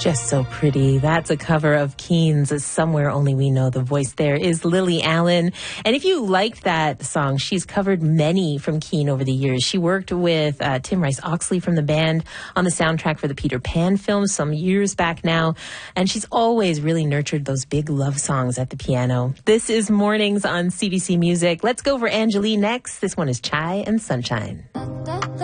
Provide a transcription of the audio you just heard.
Just so pretty. That's a cover of Keen's Somewhere Only We Know. The voice there is Lily Allen. And if you liked that song, she's covered many from Keen over the years. She worked with Tim Rice-Oxley from the band on the soundtrack for the Peter Pan film some years back now. And she's always really nurtured those big love songs at the piano. This is Mornings on CBC Music. Let's go for Angeline next. This one is Chai and Sunshine.